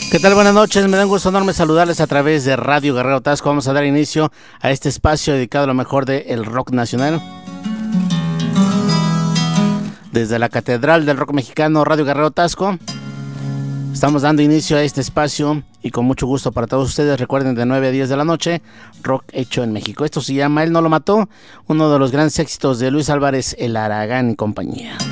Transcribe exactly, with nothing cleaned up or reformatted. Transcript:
¿Qué tal? Buenas noches, me da un gusto enorme saludarles a través de Radio Guerrero Tasco. Vamos a dar inicio a este espacio dedicado a lo mejor del rock nacional. Desde la Catedral del Rock Mexicano, Radio Guerrero Tasco, estamos dando inicio a este espacio y con mucho gusto para todos ustedes. Recuerden, de nueve a diez de la noche, rock hecho en México. Esto se llama Él no lo mató, uno de los grandes éxitos de Luis Álvarez, El Aragán y compañía.